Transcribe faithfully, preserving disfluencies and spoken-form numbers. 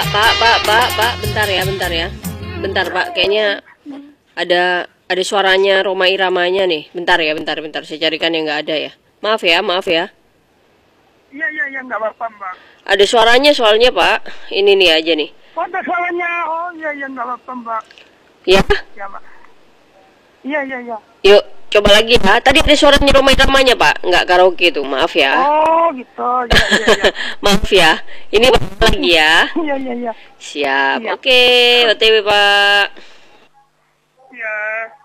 Pak, Pak, Pak, Pak, bentar ya, bentar ya. Bentar, Pak, kayaknya ada ada suaranya Roma Iramanya nih. Bentar ya, bentar, bentar. Saya carikan yang nggak ada ya. Maaf ya, maaf ya. Iya, iya, iya, nggak apa-apa, Mbak. Ada suaranya soalnya, Pak. Ini nih aja nih. Oh, ada suaranya. Oh, iya, iya, nggak apa-apa, Mbak. Ya? Ya, Mbak. Iya, iya, iya. Yuk, coba lagi ya. Tadi ada suaranya Roma Iramanya, Pak. Nggak karaoke tuh, maaf ya. Oh, gitu. Iya, iya, iya. Maaf ya. Ini lagi ya. Iya, iya, iya. Siap. Iya. Oke, O T W, Pak. Iya.